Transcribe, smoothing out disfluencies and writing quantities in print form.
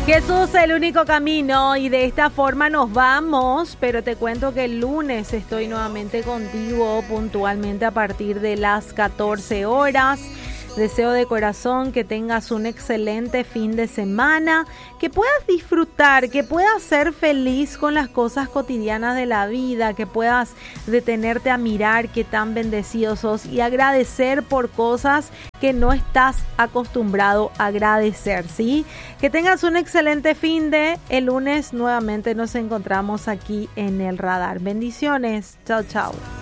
Jesús, el único camino, y de esta forma nos vamos, pero te cuento que el lunes estoy nuevamente contigo puntualmente a partir de las 14 horas. Deseo de corazón que tengas un excelente fin de semana, que puedas disfrutar, que puedas ser feliz con las cosas cotidianas de la vida, que puedas detenerte a mirar qué tan bendecidos sos y agradecer por cosas que no estás acostumbrado a agradecer, ¿sí? Que tengas un excelente fin de. El lunes nuevamente nos encontramos aquí en el radar. Bendiciones. Chao, chao.